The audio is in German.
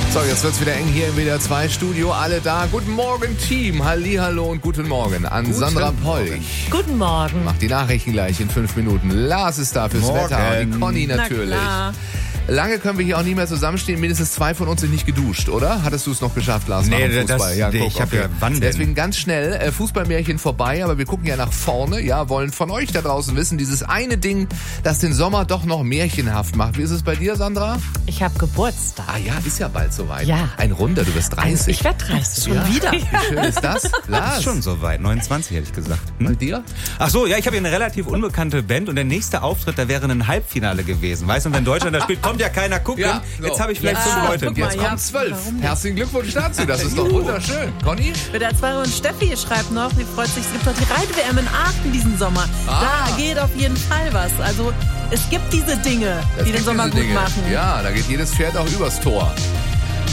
So, jetzt wird's wieder eng hier im WDR 2 Studio. Alle da. Guten Morgen, Team. Hallihallo und guten Morgen an Sandra Polch. Guten Morgen. Macht die Nachrichten gleich in 5 Minuten. Lars ist da fürs Wetter. Und die Conny natürlich. Lange können wir hier auch nicht mehr zusammenstehen. Mindestens 2 von uns sind nicht geduscht, oder? Hattest du es noch geschafft, Lars? Nee, Fußball? wann denn? Deswegen ganz schnell, Fußballmärchen vorbei, aber wir gucken ja nach vorne. Ja, wollen von euch da draußen wissen, dieses eine Ding, das den Sommer doch noch märchenhaft macht. Wie ist es bei dir, Sandra? Ich habe Geburtstag. Ah ja, ist ja bald soweit. Ja. Ein Runder, du bist 30. Ich werde 30, schon wieder. Wie schön ist das? Lars? Ist schon soweit, 29 hätte ich gesagt. Bei dir? Ach so, ja, ich habe hier eine relativ unbekannte Band und der nächste Auftritt, da wäre ein Halbfinale gewesen. Weißt du, und wenn Deutschland da spielt, kommt ja keiner gucken. Ja, so. Jetzt habe ich vielleicht 5 Leute. guck mal, Jetzt kommen 12. Herzlichen Glückwunsch dazu, das ist doch wunderschön. Conny? Der Zweiterin Steffi schreibt noch, sie freut sich, es gibt doch die Reit-WM in Aachen diesen Sommer. Da geht auf jeden Fall was. Also es gibt diese Dinge, die den Sommer gut machen. Ja, da geht jedes Pferd auch übers Tor.